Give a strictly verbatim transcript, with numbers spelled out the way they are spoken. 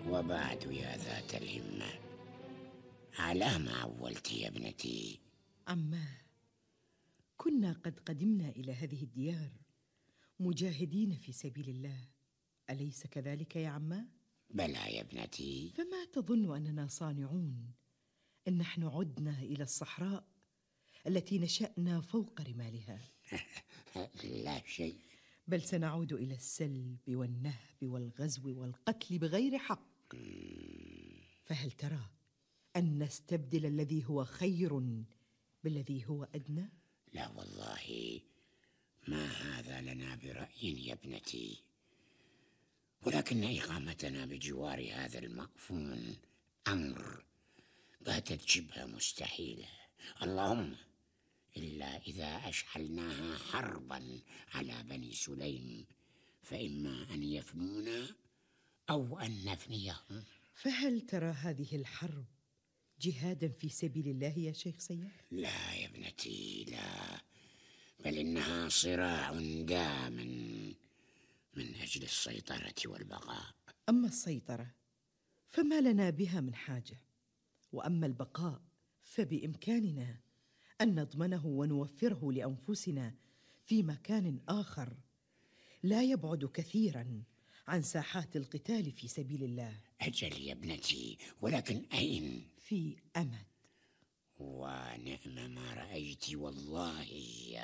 وبعد يا ذات الهمة، على ما عولت يا ابنتي؟ عماه، كنا قد قدمنا إلى هذه الديار مجاهدين في سبيل الله، أليس كذلك يا عماه؟ بلى يا ابنتي. فما تظن أننا صانعون أن نحن عدنا إلى الصحراء التي نشأنا فوق رمالها؟ لا شيء، بل سنعود إلى السلب والنهب والغزو والقتل بغير حق. فهل ترى أن نستبدل الذي هو خير بالذي هو أدنى؟ لا والله، ما هذا لنا برأي يا ابنتي، ولكن إقامتنا بجوار هذا المأفون أمر باتت شبه مستحيلة، اللهم إلا إذا أشعلناها حربا على بني سليم، فإما أن يفنونا أو أن نفنيهم. فهل ترى هذه الحرب جهادا في سبيل الله يا شيخ سياف؟ لا يا ابنتي، لا، بل إنها صراع دام من أجل السيطرة والبقاء. أما السيطرة فما لنا بها من حاجة، وأما البقاء فبإمكاننا أن نضمنه ونوفره لأنفسنا في مكان آخر لا يبعد كثيرا عن ساحات القتال في سبيل الله. أجل يا ابنتي، ولكن أين؟ في أمد. ونعم ما رأيت والله يا